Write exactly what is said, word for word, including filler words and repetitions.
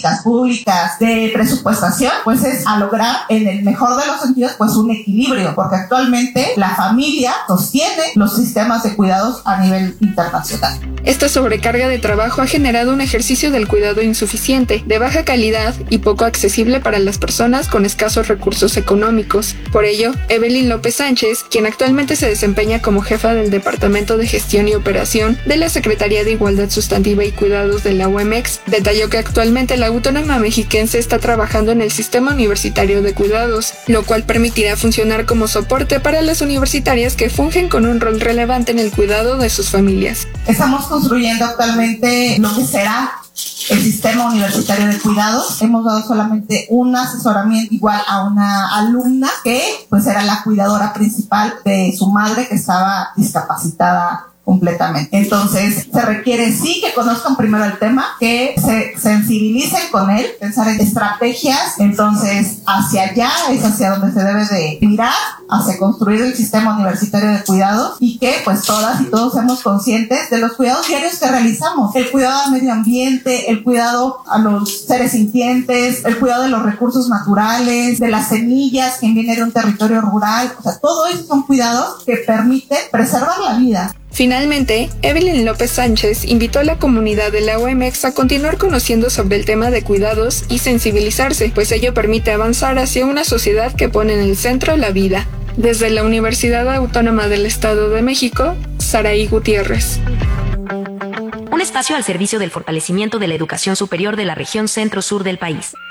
políticas públicas de presupuestación, pues es a lograr en el mejor de los sentidos pues un equilibrio, porque actualmente la familia sostiene los sistemas de cuidados a nivel internacional. Esta sobrecarga de trabajo ha generado un ejercicio del cuidado insuficiente, de baja calidad y poco accesible para las personas con escasos recursos económicos. Por ello, Evelyn López Sánchez, quien actualmente se desempeña como jefa del Departamento de Gestión y Operación de la Secretaría de Igualdad Sustantiva y Cuidados de la U E M E X, detalló que actualmente la Autónoma Mexiquense está trabajando en el Sistema Universitario de Cuidados, lo cual permitirá funcionar como soporte para las universitarias que fungen con un rol relevante en el cuidado de sus familias. Estamos construyendo actualmente lo que será el Sistema Universitario de Cuidados. Hemos dado solamente un asesoramiento igual a una alumna que pues era la cuidadora principal de su madre, que estaba discapacitada completamente. Entonces, se requiere sí que conozcan primero el tema, que se sensibilicen con él, pensar en estrategias. Entonces, hacia allá es hacia donde se debe de mirar, hacia construir el Sistema Universitario de Cuidados, y que pues todas y todos seamos conscientes de los cuidados diarios que realizamos. El cuidado al medio ambiente, el cuidado a los seres sintientes, el cuidado de los recursos naturales, de las semillas, quien viene de un territorio rural. O sea, todo eso son cuidados que permiten preservar la vida. Finalmente, Evelyn López Sánchez invitó a la comunidad de la U E M E X a continuar conociendo sobre el tema de cuidados y sensibilizarse, pues ello permite avanzar hacia una sociedad que pone en el centro la vida. Desde la Universidad Autónoma del Estado de México, Saraí Gutiérrez. Un espacio al servicio del fortalecimiento de la educación superior de la región centro-sur del país.